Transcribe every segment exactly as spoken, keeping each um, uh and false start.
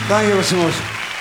Gracias.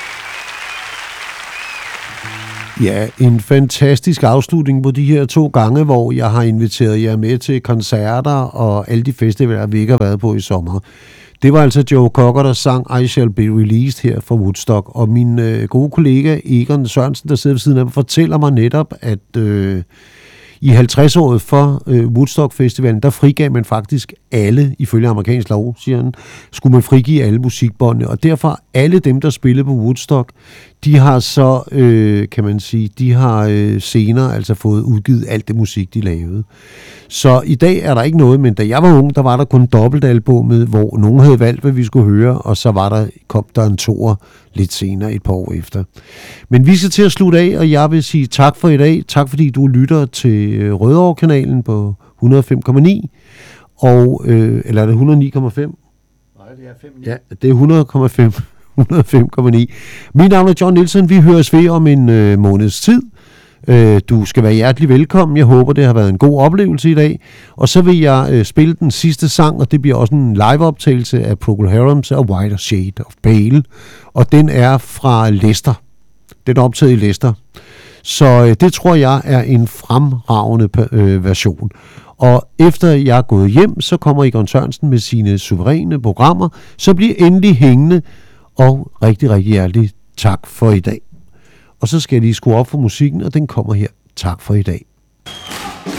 Ja, en fantastisk afslutning på de her to gange, hvor jeg har inviteret jer med til koncerter og alle de festivaler, vi ikke har været på i sommer. Det var altså Joe Cocker, der sang I Shall Be Released her fra Woodstock, og min øh, gode kollega Egon Sørensen, der sidder ved siden af mig, fortæller mig netop, at øh, i halvtreds-året for øh, Woodstock-festivalen, der frigav man faktisk alle, ifølge amerikansk lov, siger han, skulle man frigive alle musikbåndene, og derfor alle dem, der spillede på Woodstock, de har så, øh, kan man sige, de har øh, senere altså fået udgivet alt det musik, de lavede. Så i dag er der ikke noget, men da jeg var ung, der var der kun dobbeltalbummet, hvor nogen havde valgt, hvad vi skulle høre, og så var der, kom der en toer lidt senere, et par år efter. Men vi skal til at slutte af, og jeg vil sige tak for i dag. Tak fordi du lytter til Rødovre-kanalen på hundrede og fem komma ni, og, øh, eller er det hundrede og ni komma fem? Nej, det er fem komma ni. Ja, det er hundrede komma fem. hundrede og fem komma ni. Mit navn er John Nielsen. Vi høres ved om en øh, måneds tid. Øh, du skal være hjertelig velkommen. Jeg håber, det har været en god oplevelse i dag. Og så vil jeg øh, spille den sidste sang, og det bliver også en live-optagelse af Procol Harums A Whiter Shade of Pale. Og den er fra Leicester. Den er optaget i Leicester. Så øh, det tror jeg er en fremragende øh, version. Og efter jeg er gået hjem, så kommer Egon Sørensen med sine suveræne programmer. Så bliver endelig hængende. Og rigtig, rigtig hjertelig tak for i dag. Og så skal jeg lige skrue op for musikken, og den kommer her. Tak for i dag.